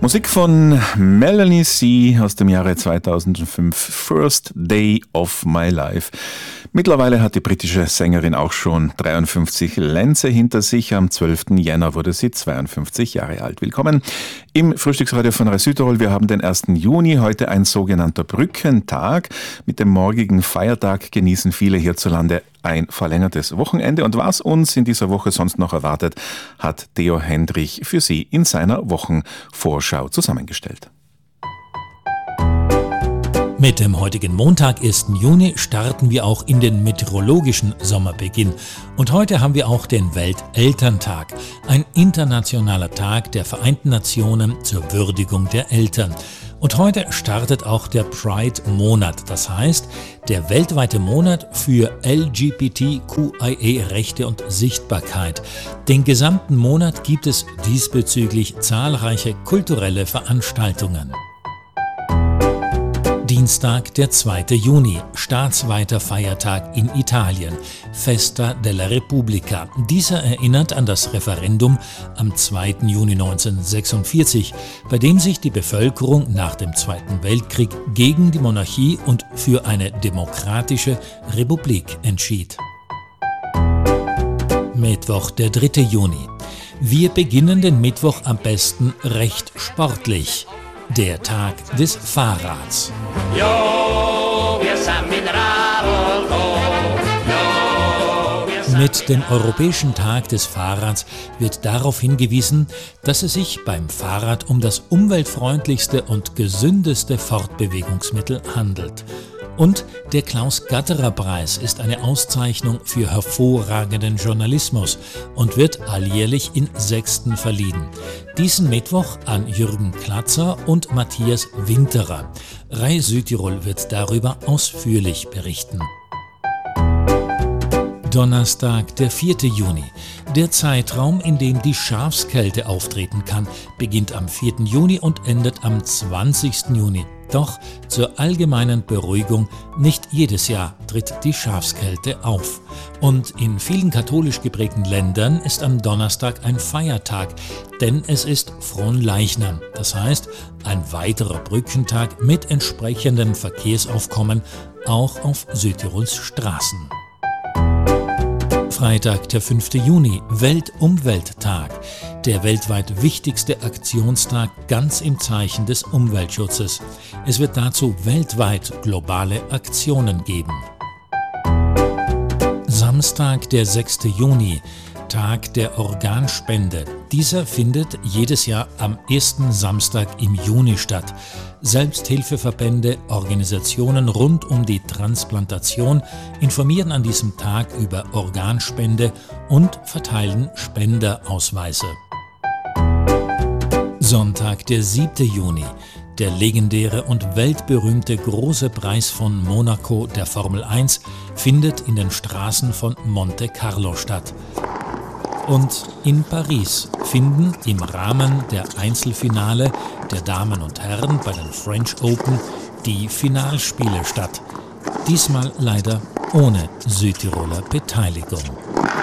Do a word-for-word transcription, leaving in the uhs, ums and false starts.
Musik von Melanie C. aus dem Jahre zweitausendfünf, First Day of My Life. Mittlerweile hat die britische Sängerin auch schon dreiundfünfzig Lenze hinter sich. Am zwölften Jänner wurde sie zweiundfünfzig Jahre alt. Willkommen im Frühstücksradio von Radio Südtirol. Wir haben den ersten Juni, heute ein sogenannter Brückentag. Mit dem morgigen Feiertag genießen viele hierzulande ein verlängertes Wochenende. Und was uns in dieser Woche sonst noch erwartet, hat Theo Hendrich für Sie in seiner Wochenvorschau zusammengestellt. Mit dem heutigen Montag, ersten Juni, starten wir auch in den meteorologischen Sommerbeginn. Und heute haben wir auch den Weltelterntag, ein internationaler Tag der Vereinten Nationen zur Würdigung der Eltern. Und heute startet auch der Pride-Monat, das heißt der weltweite Monat für L G B T Q I A-Rechte und Sichtbarkeit. Den gesamten Monat gibt es diesbezüglich zahlreiche kulturelle Veranstaltungen. Dienstag, der zweite Juni, staatsweiter Feiertag in Italien, Festa della Repubblica. Dieser erinnert an das Referendum am zweiten Juni neunzehnhundertsechsundvierzig, bei dem sich die Bevölkerung nach dem Zweiten Weltkrieg gegen die Monarchie und für eine demokratische Republik entschied. Mittwoch, der dritte Juni. Wir beginnen den Mittwoch am besten recht sportlich. Der Tag des Fahrrads. Mit dem Europäischen Tag des Fahrrads wird darauf hingewiesen, dass es sich beim Fahrrad um das umweltfreundlichste und gesündeste Fortbewegungsmittel handelt. Und der Klaus-Gatterer-Preis ist eine Auszeichnung für hervorragenden Journalismus und wird alljährlich in Sechsten verliehen. Diesen Mittwoch an Jürgen Klatzer und Matthias Winterer. Rai Südtirol wird darüber ausführlich berichten. Donnerstag, der vierte Juni. Der Zeitraum, in dem die Schafskälte auftreten kann, beginnt am vierten Juni und endet am zwanzigsten Juni. Doch zur allgemeinen Beruhigung, nicht jedes Jahr tritt die Schafskälte auf. Und in vielen katholisch geprägten Ländern ist am Donnerstag ein Feiertag, denn es ist Fronleichnam. Das heißt, ein weiterer Brückentag mit entsprechendem Verkehrsaufkommen auch auf Südtirols Straßen. Freitag, der fünfte Juni, Weltumwelttag. Der weltweit wichtigste Aktionstag ganz im Zeichen des Umweltschutzes. Es wird dazu weltweit globale Aktionen geben. Samstag, der sechste Juni, Tag der Organspende. Dieser findet jedes Jahr am ersten Samstag im Juni statt. Selbsthilfeverbände, Organisationen rund um die Transplantation informieren an diesem Tag über Organspende und verteilen Spenderausweise. Sonntag, der siebte Juni. Der legendäre und weltberühmte Große Preis von Monaco der Formel eins findet in den Straßen von Monte Carlo statt. Und in Paris finden im Rahmen der Einzelfinale der Damen und Herren bei den French Open die Finalspiele statt. Diesmal leider ohne Südtiroler Beteiligung.